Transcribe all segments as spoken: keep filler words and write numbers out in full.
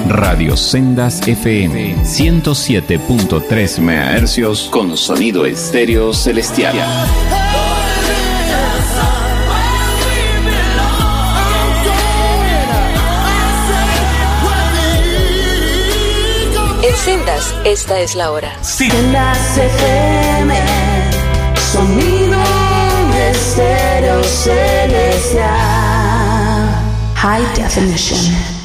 Radio Sendas F M ciento siete punto tres megahercios con sonido estéreo celestial. En Sendas, esta es la hora. Sí. Sendas F M, sonido estéreo celestial, high definition.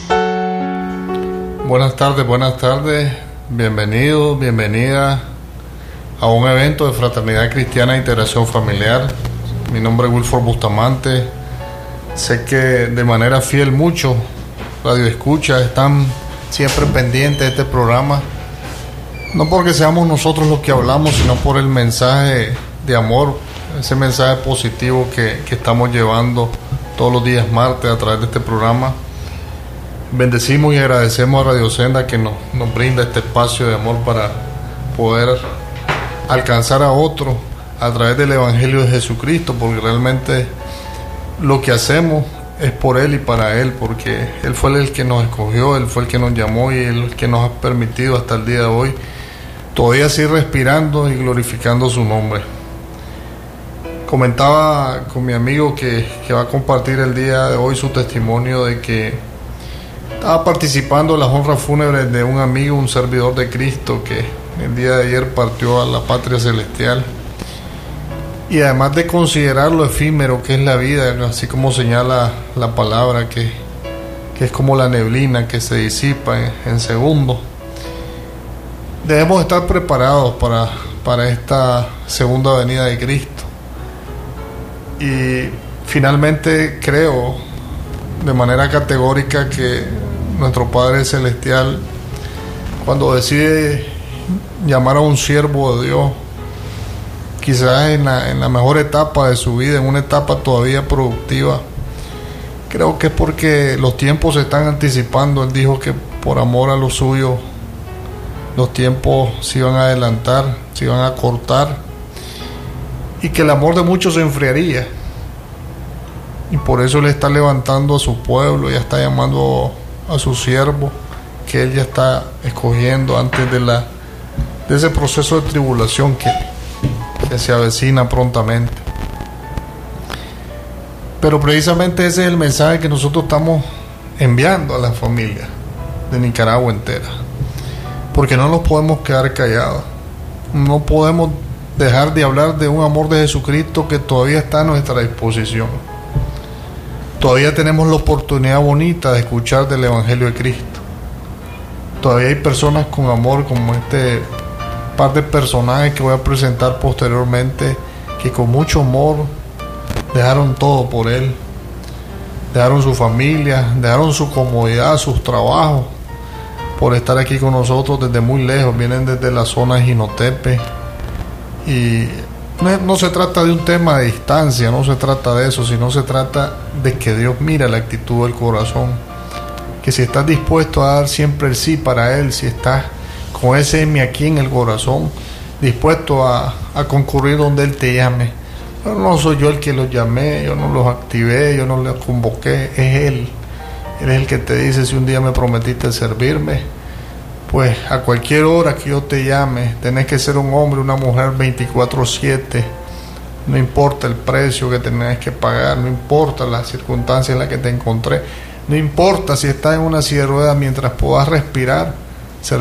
Buenas tardes, buenas tardes, bienvenidos, bienvenida a un evento de Fraternidad Cristiana e Integración Familiar. Mi nombre es Wilford Bustamante. Sé que de manera fiel muchos radioescuchas están siempre pendientes de este programa, no porque seamos nosotros los que hablamos, sino por el mensaje de amor, ese mensaje positivo que, que estamos llevando todos los días martes a través de este programa. Bendecimos y agradecemos a Radio Senda que nos, nos brinda este espacio de amor para poder alcanzar a otros a través del Evangelio de Jesucristo, porque realmente lo que hacemos es por Él y para Él, porque Él fue el que nos escogió, Él fue el que nos llamó y Él el que nos ha permitido hasta el día de hoy todavía seguir respirando y glorificando su nombre. Comentaba con mi amigo que, que va a compartir el día de hoy su testimonio de que estaba participando en las honras fúnebres de un amigo, un servidor de Cristo que el día de ayer partió a la patria celestial. Y además de considerar lo efímero que es la vida, así como señala la palabra, que, que es como la neblina que se disipa en, en segundos, debemos estar preparados para, para esta segunda venida de Cristo. Y finalmente creo de manera categórica que nuestro Padre Celestial, cuando decide llamar a un siervo de Dios, quizás en la, en la mejor etapa de su vida, en una etapa todavía productiva, creo que es porque los tiempos se están anticipando. Él dijo que por amor a los suyos los tiempos se iban a adelantar, se iban a cortar, y que el amor de muchos se enfriaría, y por eso Él está levantando a su pueblo y está llamando a su siervo que Él ya está escogiendo antes de la de ese proceso de tribulación que que se avecina prontamente. Pero precisamente ese es el mensaje que nosotros estamos enviando a la familia de Nicaragua entera, porque no nos podemos quedar callados, no podemos dejar de hablar de un amor de Jesucristo que todavía está a nuestra disposición. Todavía tenemos la oportunidad bonita de escuchar del Evangelio de Cristo. Todavía hay personas con amor como este par de personajes que voy a presentar posteriormente, que con mucho amor dejaron todo por Él, dejaron su familia, dejaron su comodidad, sus trabajos, por estar aquí con nosotros desde muy lejos. Vienen desde la zona de Jinotepe, y no, no se trata de un tema de distancia, no se trata de eso, sino se trata de que Dios mira la actitud del corazón, que si estás dispuesto a dar siempre el sí para Él, si estás con ese M aquí en el corazón, dispuesto a, a concurrir donde Él te llame. Pero no soy yo el que los llamé, yo no los activé, yo no los convoqué, es Él. Él es el que te dice: si un día me prometiste servirme, pues a cualquier hora que yo te llame, tenés que ser un hombre, una mujer veinticuatro siete, no importa el precio que tenés que pagar, no importa las circunstancias en las que te encontré, no importa si estás en una silla de ruedas, mientras puedas respirar,